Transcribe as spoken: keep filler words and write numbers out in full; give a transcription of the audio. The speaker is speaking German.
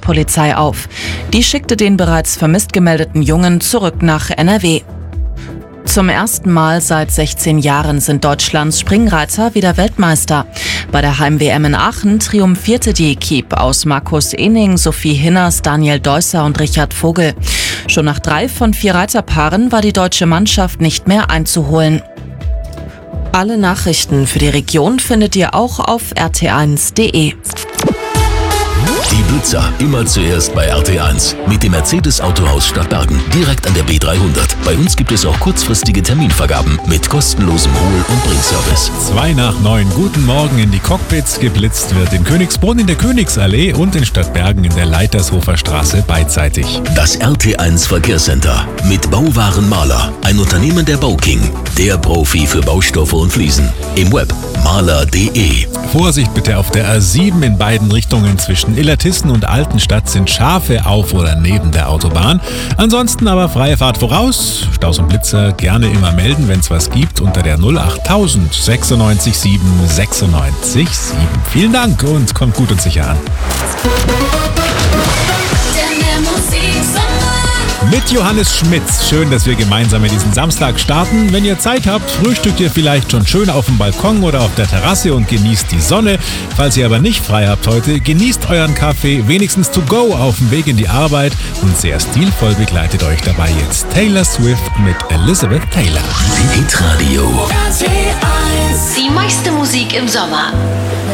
Bundespolizei auf. Die schickte den bereits vermisst gemeldeten Jungen zurück nach N R W. Zum ersten Mal seit sechzehn Jahren sind Deutschlands Springreiter wieder Weltmeister. Bei der Heim-W M in Aachen triumphierte die Equipe aus Markus Ening, Sophie Hinners, Daniel Deusser und Richard Vogel. Schon nach drei von vier Reiterpaaren war die deutsche Mannschaft nicht mehr einzuholen. Alle Nachrichten für die Region findet ihr auch auf r t eins punkt d e. Die Blitzer immer zuerst bei R T eins mit dem Mercedes Autohaus Stadtbergen, direkt an der B dreihundert. Bei uns gibt es auch kurzfristige Terminvergaben mit kostenlosem Hol- und Bringservice. Zwei nach neun. Guten Morgen in die Cockpits. Geblitzt wird in Königsbrunn in der Königsallee und in Stadtbergen in der Leitershofer Straße beidseitig. Das R T eins Verkehrscenter mit Bauwaren Maler, ein Unternehmen der Bauking, der Profi für Baustoffe und Fliesen. Im Web maler punkt d e. Vorsicht bitte auf der A sieben in beiden Richtungen zwischen Illertissen und Altenstadt sind Schafe auf oder neben der Autobahn. Ansonsten aber freie Fahrt voraus. Staus und Blitzer gerne immer melden, wenn es was gibt, unter der null acht null null neun sechs sieben sechs neun sieben. Vielen Dank und kommt gut und sicher an. Mit Johannes Schmitz. Schön, dass wir gemeinsam in diesen Samstag starten. Wenn ihr Zeit habt, frühstückt ihr vielleicht schon schön auf dem Balkon oder auf der Terrasse und genießt die Sonne. Falls ihr aber nicht frei habt heute, genießt euren Kaffee wenigstens to go auf dem Weg in die Arbeit. Und sehr stilvoll begleitet euch dabei jetzt Taylor Swift mit Elizabeth Taylor. Hitradio. Die meiste Musik im Sommer.